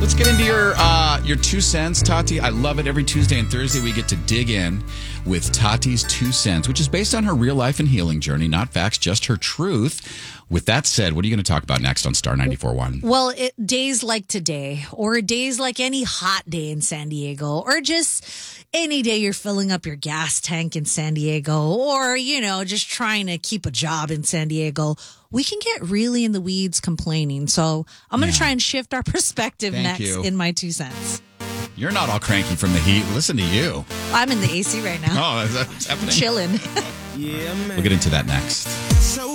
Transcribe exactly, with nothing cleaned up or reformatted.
Let's get into your uh, your two cents, Tati. I love it. Every Tuesday and Thursday, we get to dig in with Tati's two cents, which is based on her real life and healing journey, not facts, just her truth. With that said, what are you going to talk about next on Star ninety-four point one? Well, it, days like today, or days like any hot day in San Diego, or just any day you're filling up your gas tank in San Diego, or, you know, just trying to keep a job in San Diego, we can get really in the weeds complaining. So I'm going to Yeah. try and shift our perspective Thank next you. in my two cents. You're not all cranky from the heat. Listen to you. I'm in the A C right now. Oh, is that what's happening? Chilling. We'll get into that next.